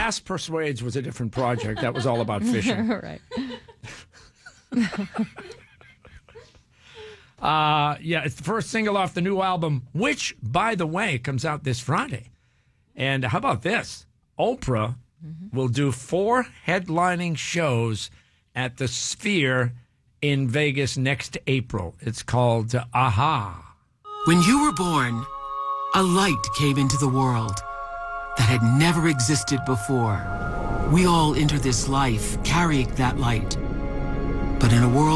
Bass Persuades was a different project. That was all about fishing. Right. Yeah, it's the first single off the new album, which, by the way, comes out this Friday. And how about this? Oprah will do 4 headlining shows at the Sphere in Vegas next April. It's called Aha. When you were born, a light came into the world that had never existed before. We all enter this life carrying that light. But in a world